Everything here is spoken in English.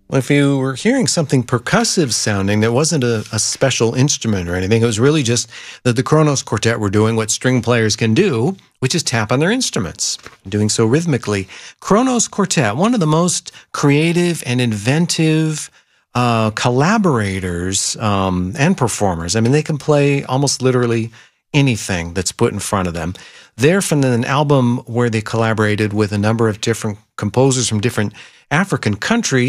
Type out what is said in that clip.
Well, if you were hearing something percussive sounding, that wasn't a special instrument or anything. It was really just that the Kronos Quartet were doing what string players can do, which is tap on their instruments, doing so rhythmically. Kronos Quartet, one of the most creative and inventive collaborators and performers. I mean, they can play almost literally anything that's put in front of them. They're from an album where they collaborated with a number of different composers from different African countries.